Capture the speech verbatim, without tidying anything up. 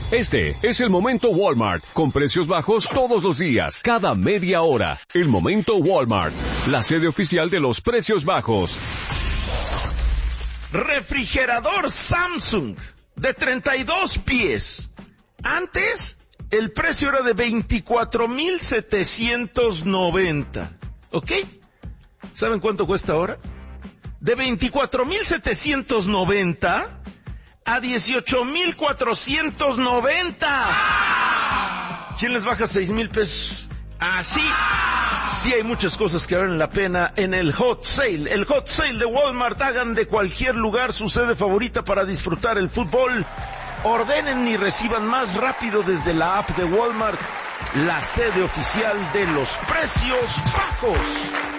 Este es el Momento Walmart, con precios bajos todos los días, cada media hora. El Momento Walmart, la sede oficial de los precios bajos. Refrigerador Samsung de treinta y dos pies. Antes, el precio era de veinticuatro mil setecientos noventa. ¿Ok? ¿Saben cuánto cuesta ahora? De veinticuatro mil setecientos noventa a dieciocho mil cuatrocientos noventa. ¿Quién les baja seis mil pesos? Así, sí hay muchas cosas que valen la pena en el Hot Sale. El Hot Sale de Walmart. Hagan de cualquier lugar su sede favorita para disfrutar el fútbol. Ordenen y reciban más rápido desde la app de Walmart, la sede oficial de los precios bajos.